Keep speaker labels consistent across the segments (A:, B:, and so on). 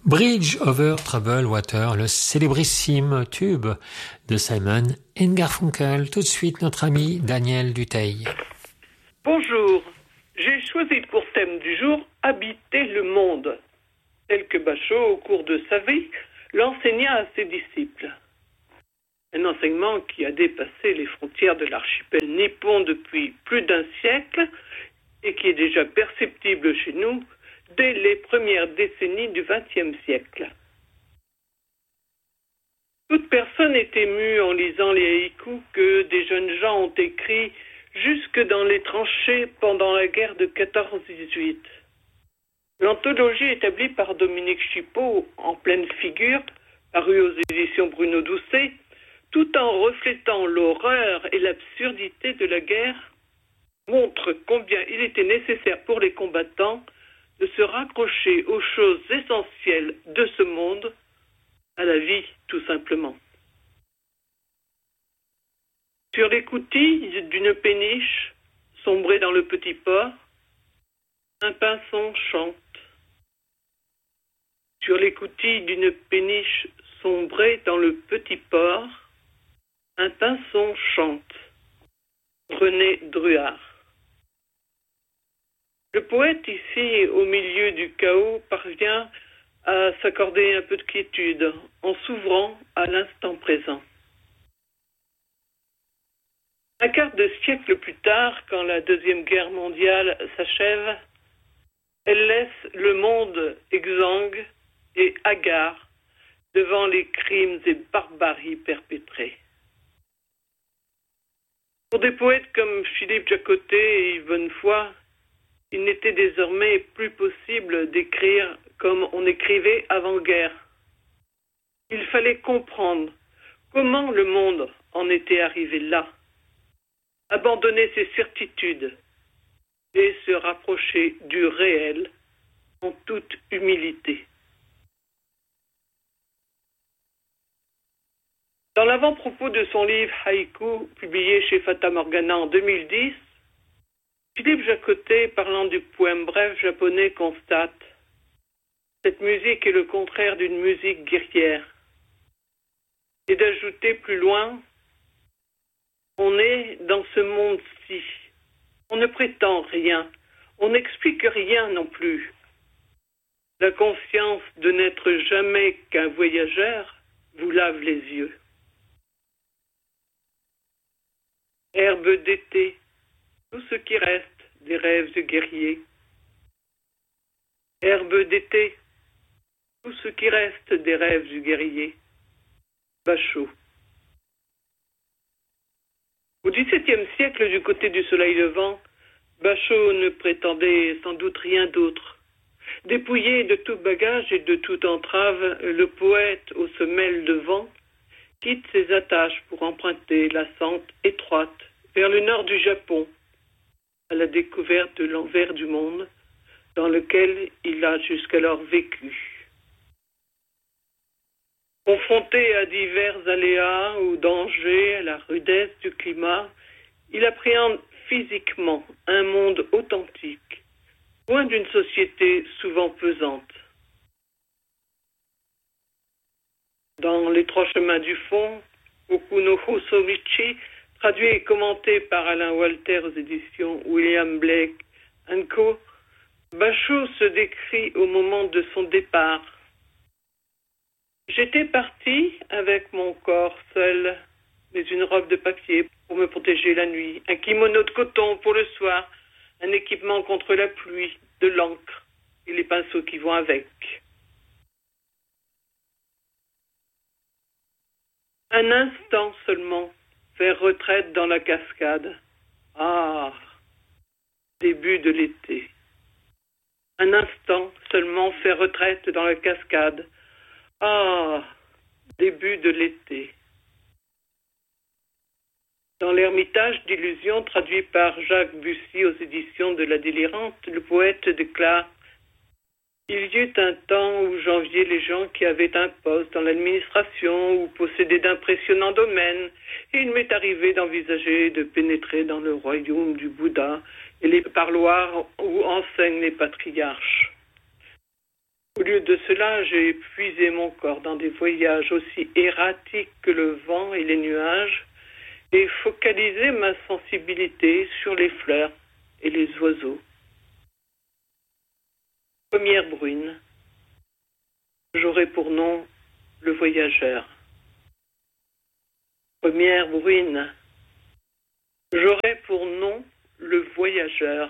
A: Bridge over Troubled Water, le célébrissime tube de Simon & Garfunkel. Tout de suite, notre ami Daniel Dutheil.
B: Bonjour, j'ai choisi pour thème du jour « Habiter le monde », tel que Bachot, au cours de sa vie, l'enseigna à ses disciples. Un enseignement qui a dépassé les frontières de l'archipel nippon depuis plus d'un siècle et qui est déjà perceptible chez nous dès les premières décennies du XXe siècle. Toute personne est émue en lisant les haïkus que des jeunes gens ont écrits jusque dans les tranchées pendant la guerre de 14-18. L'anthologie établie par Dominique Chipeau, en pleine figure, parue aux éditions Bruno Doucet, tout en reflétant l'horreur et l'absurdité de la guerre, montre combien il était nécessaire pour les combattants de se raccrocher aux choses essentielles de ce monde, à la vie tout simplement. Sur l'écoutille d'une péniche, sombrée dans le petit port, un pinson chante. Sur l'écoutille d'une péniche sombrée dans le petit port, un pinson chante. René Druard. Le poète, ici, au milieu du chaos, parvient à s'accorder un peu de quiétude en s'ouvrant à l'instant présent. Un quart de siècle plus tard, quand la Deuxième Guerre mondiale s'achève, elle laisse le monde exsangue et hagard devant les crimes et barbaries perpétrés. Pour des poètes comme Philippe Jacotet et Yves Bonnefoy, il n'était désormais plus possible d'écrire comme on écrivait avant-guerre. Il fallait comprendre comment le monde en était arrivé là, abandonner ses certitudes et se rapprocher du réel en toute humilité. Dans l'avant-propos de son livre Haïku, publié chez Fata Morgana en 2010, Philippe Jacotet, parlant du poème bref japonais, constate « Cette musique est le contraire d'une musique guerrière ». Et d'ajouter plus loin « On est dans ce monde-ci. On ne prétend rien. On n'explique rien non plus. La conscience de n'être jamais qu'un voyageur vous lave les yeux. » Herbe d'été, tout ce qui reste des rêves du guerrier. Herbe d'été, tout ce qui reste des rêves du guerrier. Bachot. Au XVIIe siècle, du côté du soleil levant, Bachot ne prétendait sans doute rien d'autre. Dépouillé de tout bagage et de toute entrave, le poète aux semelles de vent quitte ses attaches pour emprunter la sente étroite vers le nord du Japon, à la découverte de l'envers du monde dans lequel il a jusqu'alors vécu. Confronté à divers aléas ou dangers, à la rudesse du climat, il appréhende physiquement un monde authentique, loin d'une société souvent pesante. Dans Les Trois Chemins du Fond, Okuno Hosomichi, traduit et commenté par Alain Walter aux éditions William Blake & Co., Bachot se décrit au moment de son départ. J'étais parti avec mon corps seul, mais une robe de papier pour me protéger la nuit, un kimono de coton pour le soir, un équipement contre la pluie, de l'encre et les pinceaux qui vont avec. Un instant seulement, faire retraite dans la cascade. Ah, début de l'été. Un instant seulement, faire retraite dans la cascade. Ah, début de l'été. Dans l'Ermitage d'illusions, traduit par Jacques Bussy aux éditions de La Délirante, le poète déclare « Il y eut un temps où j'enviais les gens qui avaient un poste dans l'administration ou possédaient d'impressionnants domaines, et il m'est arrivé d'envisager de pénétrer dans le royaume du Bouddha et les parloirs où enseignent les patriarches. Où Au lieu de cela, j'ai épuisé mon corps dans des voyages aussi erratiques que le vent et les nuages et focalisé ma sensibilité sur les fleurs et les oiseaux. Première bruine. J'aurai pour nom le voyageur. Première bruine. J'aurai pour nom le voyageur.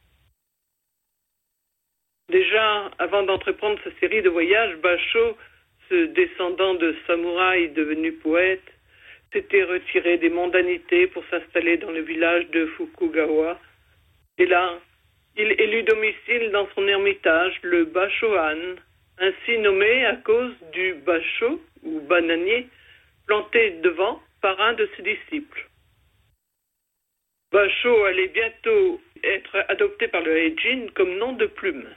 B: Déjà, avant d'entreprendre sa série de voyages, Basho, ce descendant de samouraï devenu poète, s'était retiré des mondanités pour s'installer dans le village de Fukugawa. Et là, il élut domicile dans son ermitage, le Bashohan, ainsi nommé à cause du basho, ou bananier, planté devant par un de ses disciples. Basho allait bientôt être adopté par le Heijin comme nom de plume.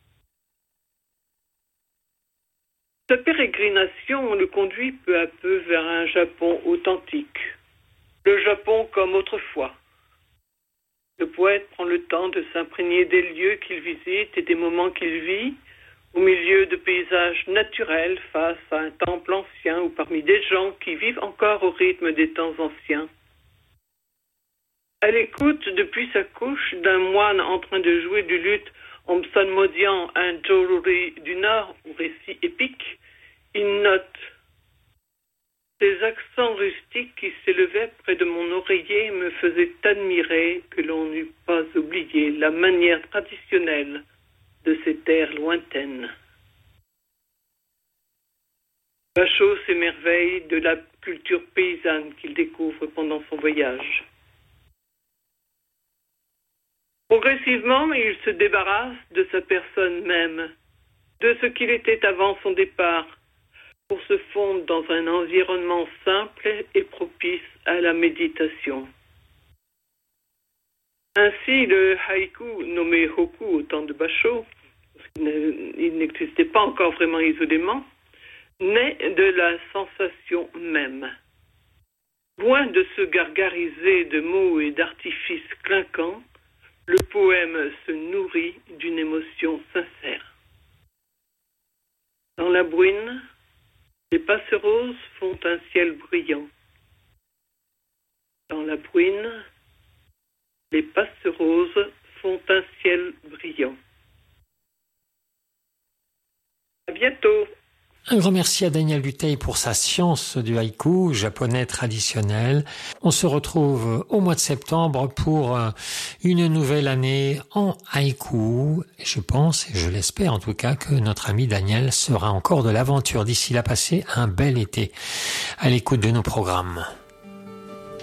B: Sa pérégrination le conduit peu à peu vers un Japon authentique, le Japon comme autrefois. Le poète prend le temps de s'imprégner des lieux qu'il visite et des moments qu'il vit, au milieu de paysages naturels face à un temple ancien ou parmi des gens qui vivent encore au rythme des temps anciens. À l'écoute depuis sa couche d'un moine en train de jouer du luth en psalmodiant un Joruri du Nord ou récit épique, il note ces accents rustiques qui s'élevaient près de mon oreiller me faisaient admirer que l'on n'eût pas oublié la manière traditionnelle de ces terres lointaines. Basho s'émerveille de la culture paysanne qu'il découvre pendant son voyage. Progressivement, il se débarrasse de sa personne même, de ce qu'il était avant son départ, pour se fondre dans un environnement simple et propice à la méditation. Ainsi, le haïku, nommé Hoku au temps de Basho, parce qu'il n'existait pas encore vraiment isolément, naît de la sensation même. Loin de se gargariser de mots et d'artifices clinquants, le poème se nourrit d'une émotion sincère. Dans la bruine, les passeroses font un ciel brillant. Dans la bruine, les passeroses font un ciel brillant. À bientôt.
A: Un grand merci à Daniel Dutheil pour sa science du haïku japonais traditionnel. On se retrouve au mois de septembre pour une nouvelle année en haïku. Je pense, et je l'espère en tout cas, que notre ami Daniel sera encore de l'aventure. D'ici là, passez un bel été à l'écoute de nos programmes.